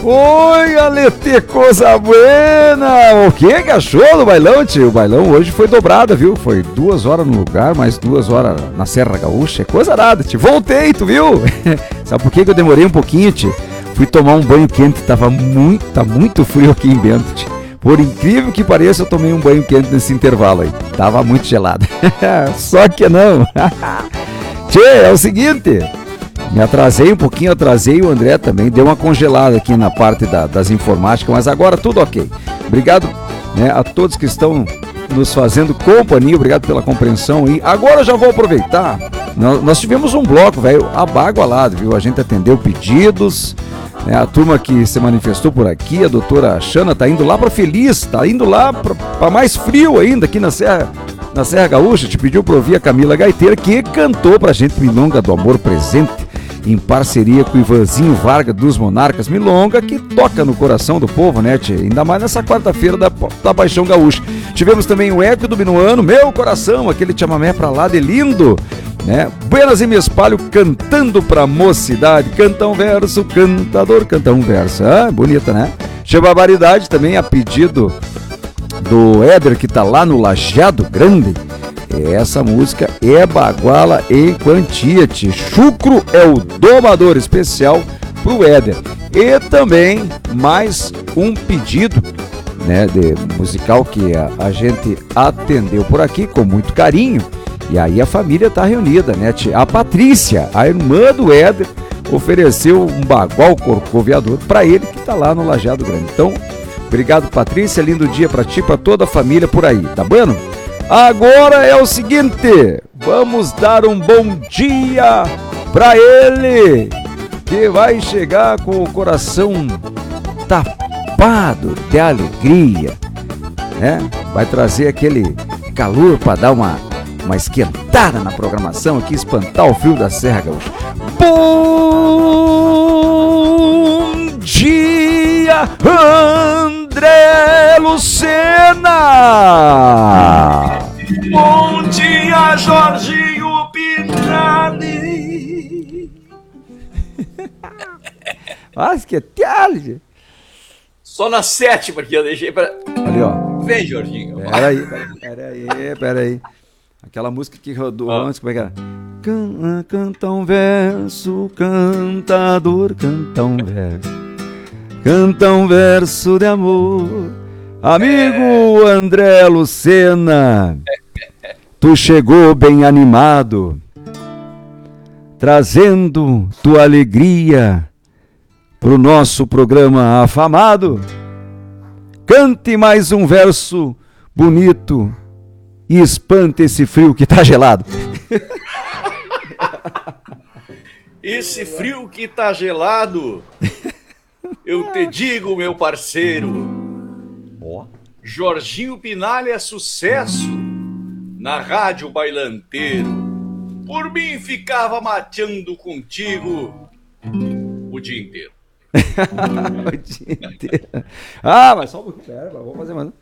Oi, Alete, coisa buena! O que achou do bailão, tio? O bailão hoje foi dobrado, viu? Foi 2 horas no lugar, mais 2 horas na Serra Gaúcha. É coisa nada, tio. Voltei, tu viu? Sabe por que eu demorei um pouquinho, tio? Fui tomar um banho quente, tá muito frio aqui em Bento, tio. Por incrível que pareça, eu tomei um banho quente nesse intervalo aí. Tava muito gelado. Só que não. Tchê, é o seguinte... Me atrasei um pouquinho, o André também, deu uma congelada aqui na parte das informáticas, mas agora tudo ok. Obrigado, né, a todos que estão nos fazendo companhia, obrigado pela compreensão. E agora eu já vou aproveitar, nós tivemos um bloco, velho, abagualado, viu? A gente atendeu pedidos, né, a turma que se manifestou por aqui, a doutora Xana tá indo lá para Feliz, tá indo lá para mais frio ainda aqui na Serra Gaúcha, te pediu para ouvir a Camila Gaiteira, que cantou pra gente Milonga do Amor Presente, em parceria com o Ivanzinho Vargas dos Monarcas, Milonga, que toca no coração do povo, né, tchê? Ainda mais nessa quarta-feira da Paixão Gaúcha. Tivemos também o Eco do Minuano, Meu Coração, aquele chamamé pra lá de lindo, né? Buenas e Me Espalho cantando pra mocidade, canta um verso, cantador, canta um verso. Ah, bonita, né? Barbaridade também a pedido do Éder, que tá lá no Lajeado Grande. Essa música é baguala em quantia, tchê. Chucro é o domador especial pro Éder. E também mais um pedido, né, de musical que a gente atendeu por aqui com muito carinho. E aí a família tá reunida, né, tchê? A Patrícia, a irmã do Éder, ofereceu um bagual corcoviador para ele que tá lá no Lajeado Grande. Então, obrigado, Patrícia, lindo dia para ti, para toda a família por aí, tá bueno? Agora é o seguinte, vamos dar um bom dia pra ele, que vai chegar com o coração tapado de alegria, né? Vai trazer aquele calor para dar uma esquentada na programação aqui, espantar o frio da Serra Gaúcha. Bom dia, André Lucena! Bom dia, Jorginho Pinali! Mas que tarde! Só na 7ª que eu deixei pra... Ali, ó. Vem, Jorginho. Peraí. Aquela música que rodou antes, como é que era? Canta um verso, cantador, canta um verso. Canta um verso de amor. Amigo André Lucena, tu chegou bem animado, trazendo tua alegria pro nosso programa afamado. Cante mais um verso bonito e espante esse frio que tá gelado. Esse frio que tá gelado, eu te digo, meu parceiro, Jorginho Pinali é sucesso na Rádio Bailanteiro. Por mim ficava mateando contigo o dia inteiro. O dia inteiro. Ah, mas só um pouquinho. Pera, vamos fazer mais.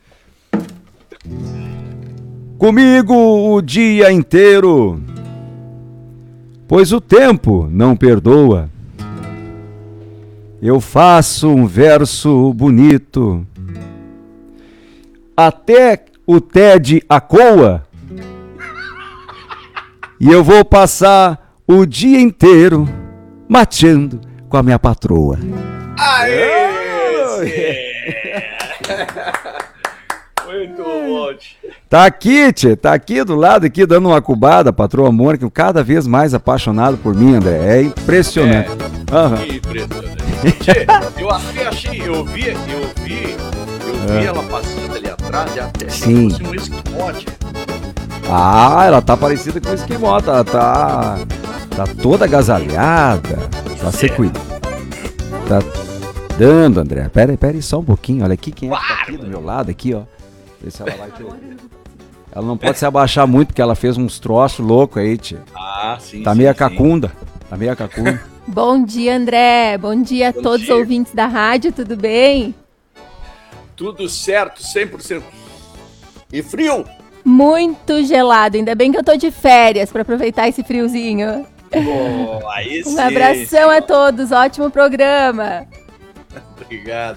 Comigo o dia inteiro, pois o tempo não perdoa. Eu faço um verso bonito, até o Ted acoa, e eu vou passar o dia inteiro mateando com a minha patroa. Aê! Muito bom. Tá aqui, tchê, tá aqui do lado, aqui dando uma cubada, a patroa Mônica, cada vez mais apaixonado por mim, André. É impressionante. Que impressionante. Tchê, eu até achei, eu vi ela passando ali atrás, até sim, fosse um esquimote. Ah, ela tá parecida com o esquimota, ela tá toda agasalhada, tá se cuidando. Tá dando, André. Pera aí só um pouquinho, olha aqui quem é que tá aqui do meu lado, aqui, ó. Vê se ela vai ter... Ela não pode se abaixar muito, porque ela fez uns troços loucos aí, tia. Ah, sim. Tá meia cacunda. Tá meia cacunda. Bom dia, André. Bom dia a todos os ouvintes da rádio, tudo bem? Tudo certo, 100%. E frio? Muito gelado, ainda bem que eu tô de férias para aproveitar esse friozinho. Aí sim. Um abração a todos, ótimo programa. Obrigado.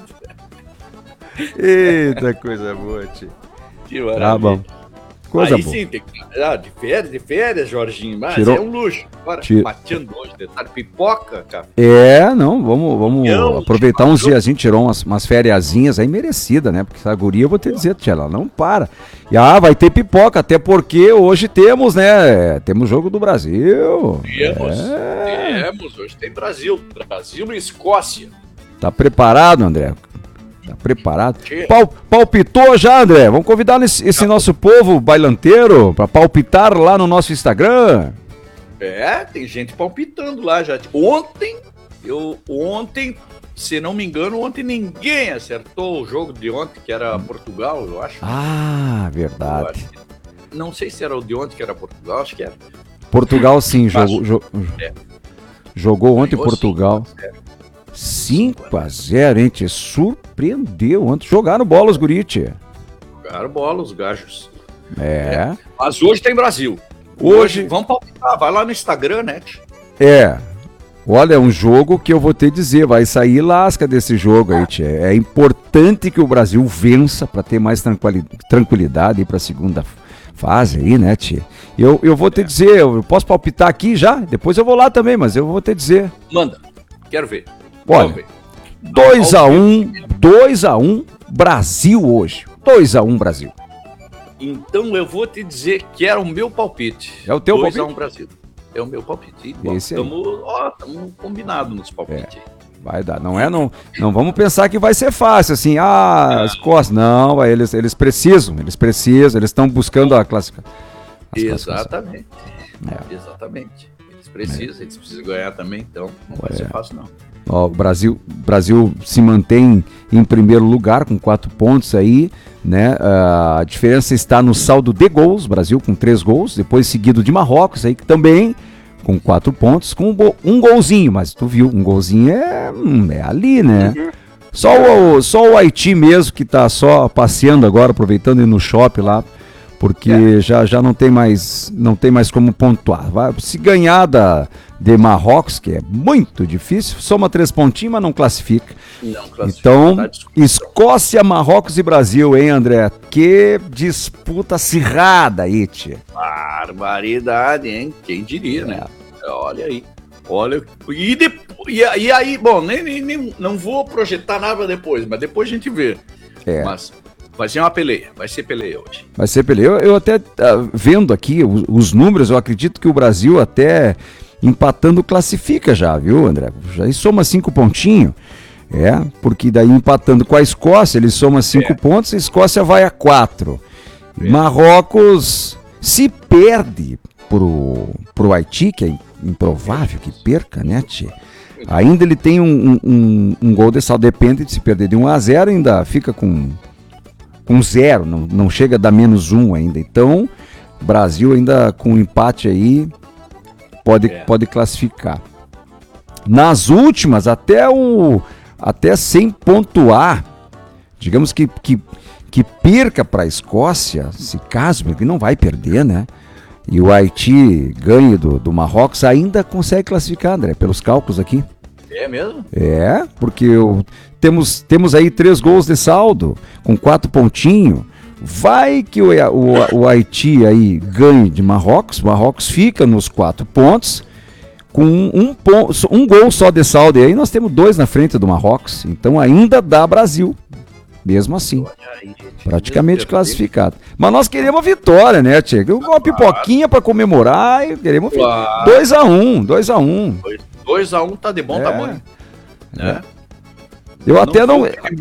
Eita, coisa boa, tio. Que maravilha. Tá bom. Coisa Aí boa. sim, tem que... de férias, Jorginho. Mas Tirou- é um luxo. Agora, Tira- mateando hoje, detalhe, pipoca, cara. Não, vamos Não, aproveitar uns tipo, diazinhos, tirou umas fériasinhas aí merecida, né? Porque essa guria, eu vou te dizer, tia, ela não para. E vai ter pipoca, até porque hoje temos, né? Temos Jogo do Brasil. Temos. Hoje tem Brasil e Escócia. Tá preparado, André? Tá preparado? Tchê. Palpitou já, André? Vamos convidar esse nosso povo bailanteiro pra palpitar lá no nosso Instagram. Tem gente palpitando lá já. Ontem, se não me engano, ninguém acertou o jogo de ontem, que era Portugal, eu acho. Ah, Eu verdade. acho. Não sei se era o de ontem que era Portugal, acho que era. Portugal, sim, jogou ontem Ganhou Portugal. 5 a 0. 5-0, hein? Te surpreendeu ontem. Jogaram bola os gurite. Jogaram bola, os gajos. Mas hoje tem Brasil. Hoje- Vamos palpitar, vai lá no Instagram, né? Olha, é um jogo que eu vou te dizer, vai sair lasca desse jogo aí, tchê. É importante que o Brasil vença para ter mais tranquilidade para a segunda fase aí, né, tchê? Eu vou te dizer, eu posso palpitar aqui já? Depois eu vou lá também, mas eu vou te dizer. Manda, quero ver. Olha, Vamos ver. 2-1 Brasil hoje. 2-1 Brasil. Então eu vou te dizer que era o meu palpite. É o teu 2 a palpite? 1 Brasil. É o meu palpite. Esse aí. Estamos combinados nos palpites. Vai dar. Não vamos pensar que vai ser fácil, assim, as costas. Não, eles precisam, eles estão buscando a classificação. Exatamente. Exatamente. Eles precisam ganhar também, então não vai ser fácil, não. Ó, o Brasil se mantém em primeiro lugar com 4 pontos aí, né? A diferença está no saldo de gols, Brasil com 3 gols, depois seguido de Marrocos aí que também com 4 pontos, com um golzinho, mas tu viu, um golzinho é ali, né? Só o Haiti mesmo que tá só passeando agora, aproveitando ir no shopping lá, porque já não tem mais como pontuar. Se ganhar de Marrocos, que é muito difícil, soma 3 pontinhos, mas não classifica. Não classifica. Então, Tá, Escócia, Marrocos e Brasil, hein, André? Que disputa acirrada aí, tia. Barbaridade, hein? Quem diria, né? Olha aí. Olha. E aí, bom, nem não vou projetar nada depois, mas depois a gente vê. Mas vai ser uma peleia. Vai ser peleia hoje. Vai ser peleia. Eu até vendo aqui os números, eu acredito que o Brasil até empatando classifica já, viu, André? Já soma 5 pontinhos. Porque daí empatando com a Escócia, ele soma 5 pontos, a Escócia vai a 4. Marrocos se perde pro Haiti, que é improvável que perca, né, tchê? Ainda ele tem um gol de saldo, depende de se perder de 1-0, ainda fica com 0, não chega a dar -1 ainda. Então, Brasil ainda com empate aí pode classificar. Nas últimas, até sem pontuar, digamos que perca para a Escócia, se caso, porque não vai perder, né? E o Haiti ganhe do Marrocos, ainda consegue classificar, André, pelos cálculos aqui. É mesmo? Porque temos aí 3 gols de saldo, com 4 pontinhos. Vai que o Haiti aí ganhe de Marrocos fica nos 4 pontos, com um gol só de saldo. E aí nós temos 2 na frente do Marrocos, então ainda dá Brasil. Mesmo assim, praticamente classificado. Mas nós queremos a vitória, né, Tchê? Uma pipoquinha para comemorar e queremos 2-1. 2-1 tá de bom tamanho. Né? Eu até não.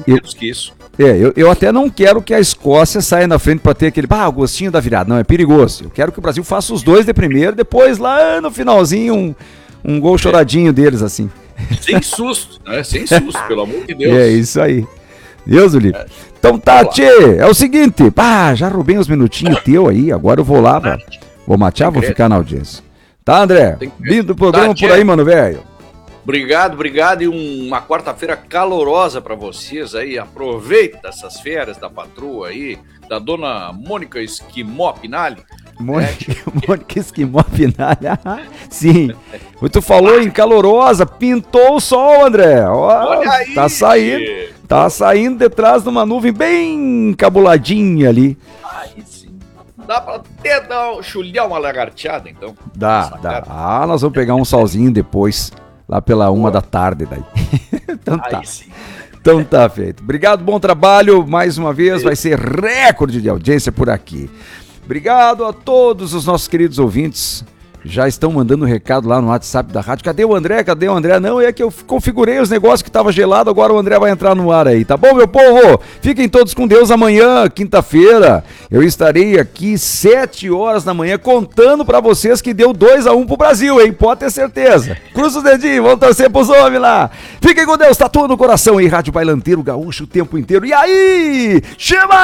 Eu até não quero que a Escócia saia na frente para ter aquele o gostinho da virada. Não, é perigoso. Eu quero que o Brasil faça os 2 de primeiro, depois lá no finalzinho um gol choradinho deles, assim. Sem susto, né? Sem susto, pelo amor de Deus. É isso aí. Deus do livre. Então tá, tchê, é o seguinte, já roubei uns minutinhos teu aí, agora eu vou lá, vou matear, vou ficar na audiência. Tá, André? Lindo programa por aí, mano, velho. Obrigado, e uma quarta-feira calorosa pra vocês aí, aproveita essas férias da patroa aí, da dona Mônica Esquimó Pinali. Mônica Esquimó Pinali, sim. Tu falou em calorosa, pintou o sol, André. Olha aí. Tá saindo. Tá saindo detrás de uma nuvem bem encabuladinha ali. Aí sim. Dá pra até chulhar uma lagarteada, então. Dá. Ah, nós vamos pegar um solzinho depois, lá pela 1 da tarde daí. Então tá. Aí sim. Então tá feito. Obrigado, bom trabalho. Mais uma vez, vai ser recorde de audiência por aqui. Obrigado a todos os nossos queridos ouvintes. Já estão mandando recado lá no WhatsApp da rádio. Cadê o André? Não, é que eu configurei os negócios que estavam gelados, agora o André vai entrar no ar aí, tá bom, meu povo? Fiquem todos com Deus. Amanhã, quinta-feira, eu estarei aqui 7 horas da manhã contando pra vocês que deu 2-1 pro Brasil, hein? Pode ter certeza. Cruza os dedinhos, vamos torcer pros homens lá. Fiquem com Deus, tá tudo no coração aí. Rádio Bailanteiro Gaúcho o tempo inteiro. E aí? Chama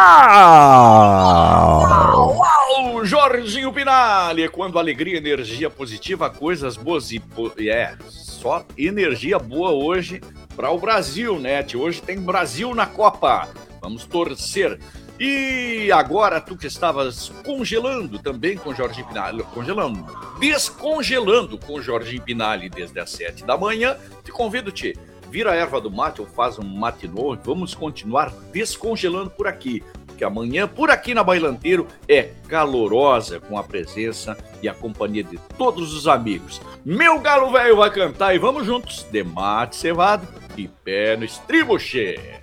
água! Uau, Jorginho Pinali, quando alegria, energia positiva, coisas boas só energia boa hoje para o Brasil, né? Hoje tem Brasil na Copa, vamos torcer. E agora tu que estavas congelando também com Jorginho Pinali, descongelando com Jorginho Pinali desde as 7 da manhã, te convido, vira a erva do mate ou faz um mate novo, vamos continuar descongelando por aqui. Que amanhã, por aqui na Bailanteiro, é calorosa com a presença e a companhia de todos os amigos. Meu galo velho vai cantar e vamos juntos, de mate cevado e pé no estribo, che.